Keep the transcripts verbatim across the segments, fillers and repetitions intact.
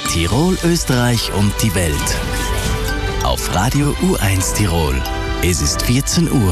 Tirol, Österreich und die Welt. Auf Radio U eins Tirol. Es ist vierzehn Uhr.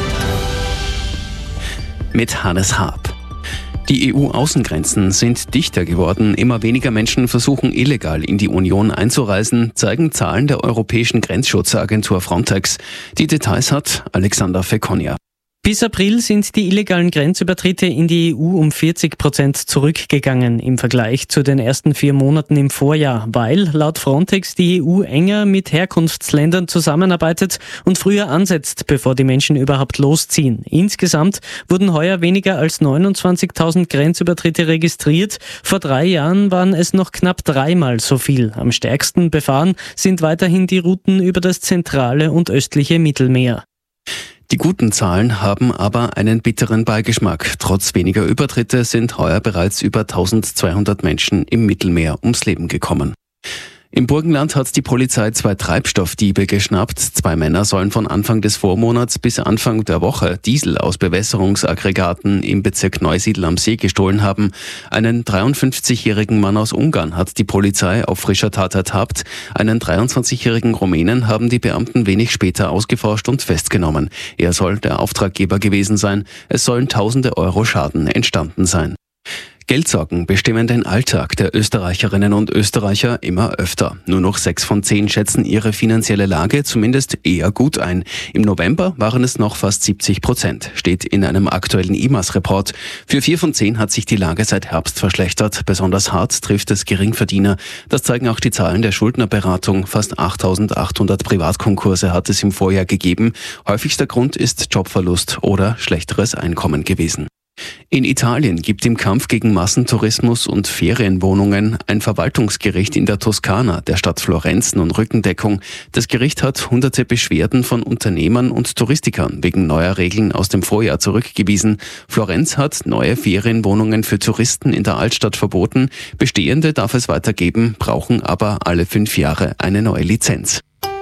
Mit Hannes Haab. Die E U-Außengrenzen sind dichter geworden. Immer weniger Menschen versuchen illegal in die Union einzureisen, zeigen Zahlen der Europäischen Grenzschutzagentur Frontex. Die Details hat Alexander Fekonia. Bis April sind die illegalen Grenzübertritte in die E U um vierzig Prozent zurückgegangen im Vergleich zu den ersten vier Monaten im Vorjahr, weil laut Frontex die E U enger mit Herkunftsländern zusammenarbeitet und früher ansetzt, bevor die Menschen überhaupt losziehen. Insgesamt wurden heuer weniger als neunundzwanzigtausend Grenzübertritte registriert. Vor drei Jahren waren es noch knapp dreimal so viel. Am stärksten befahren sind weiterhin die Routen über das zentrale und östliche Mittelmeer. Die guten Zahlen haben aber einen bitteren Beigeschmack. Trotz weniger Übertritte sind heuer bereits über eintausendzweihundert Menschen im Mittelmeer ums Leben gekommen. Im Burgenland hat die Polizei zwei Treibstoffdiebe geschnappt. Zwei Männer sollen von Anfang des Vormonats bis Anfang der Woche Diesel aus Bewässerungsaggregaten im Bezirk Neusiedl am See gestohlen haben. Einen dreiundfünfzigjährigen Mann aus Ungarn hat die Polizei auf frischer Tat ertappt. Einen dreiundzwanzigjährigen Rumänen haben die Beamten wenig später ausgeforscht und festgenommen. Er soll der Auftraggeber gewesen sein. Es sollen tausende Euro Schaden entstanden sein. Geldsorgen bestimmen den Alltag der Österreicherinnen und Österreicher immer öfter. Nur noch sechs von zehn schätzen ihre finanzielle Lage zumindest eher gut ein. Im November waren es noch fast siebzig Prozent, steht in einem aktuellen I M A S-Report. Für vier von zehn hat sich die Lage seit Herbst verschlechtert. Besonders hart trifft es Geringverdiener. Das zeigen auch die Zahlen der Schuldnerberatung. Fast achttausendachthundert Privatkonkurse hat es im Vorjahr gegeben. Häufigster Grund ist Jobverlust oder schlechteres Einkommen gewesen. In Italien gibt im Kampf gegen Massentourismus und Ferienwohnungen ein Verwaltungsgericht in der Toskana, der Stadt Florenz, nun Rückendeckung. Das Gericht hat hunderte Beschwerden von Unternehmern und Touristikern wegen neuer Regeln aus dem Vorjahr zurückgewiesen. Florenz hat neue Ferienwohnungen für Touristen in der Altstadt verboten. Bestehende darf es weitergeben, brauchen aber alle fünf Jahre eine neue Lizenz.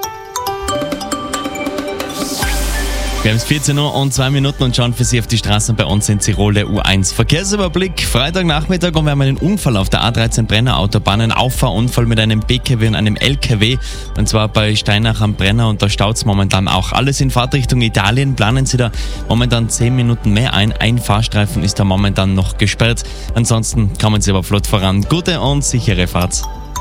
Wir haben es vierzehn Uhr und zwei Minuten und schauen für Sie auf die Straßen bei uns in Tirol, der U eins. Verkehrsüberblick, Freitagnachmittag, und wir haben einen Unfall auf der A dreizehn Brenner Autobahn, ein Auffahrunfall mit einem B K W und einem L K W, und zwar bei Steinach am Brenner, und da staut es momentan auch. Alles in Fahrtrichtung Italien, planen Sie da momentan zehn Minuten mehr ein. Ein Fahrstreifen ist da momentan noch gesperrt, ansonsten kommen Sie aber flott voran. Gute und sichere Fahrt.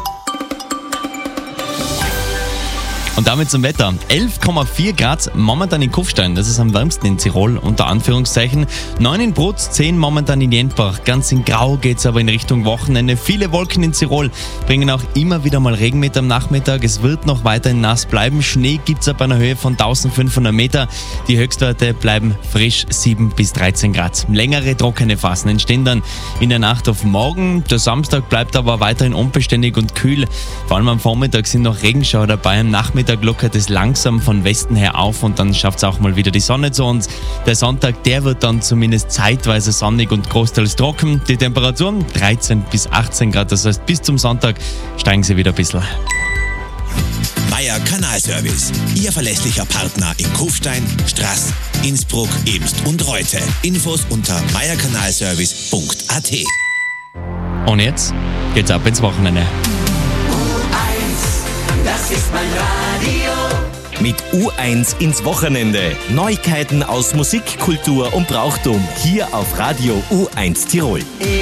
Und damit zum Wetter. elf Komma vier Grad momentan in Kufstein, das ist am wärmsten in Tirol, unter Anführungszeichen. neun in Brut, zehn momentan in Jenbach. Ganz in Grau geht's aber in Richtung Wochenende. Viele Wolken in Tirol bringen auch immer wieder mal Regen mit am Nachmittag. Es wird noch weiterhin nass bleiben. Schnee gibt's ab einer Höhe von eintausendfünfhundert Meter. Die Höchstwerte bleiben frisch, sieben bis dreizehn Grad. Längere trockene Phasen entstehen dann in der Nacht auf morgen. Der Samstag bleibt aber weiterhin unbeständig und kühl. Vor allem am Vormittag sind noch Regenschauer dabei. Am Nachmittag lockert es langsam von Westen her auf und dann schafft es auch mal wieder die Sonne zu uns. Der Sonntag, der wird dann zumindest zeitweise sonnig und großteils trocken. Die Temperaturen dreizehn bis achtzehn Grad, das heißt bis zum Sonntag steigen sie wieder ein bisschen. Meier Kanalservice, Ihr verlässlicher Partner in Kufstein, Straß, Innsbruck, Ebst und Reute. Infos unter meierkanalservice punkt a t. Und jetzt geht's ab ins Wochenende. Das ist mein Radio. Mit U eins ins Wochenende. Neuigkeiten aus Musik, Kultur und Brauchtum. Hier auf Radio U eins Tirol.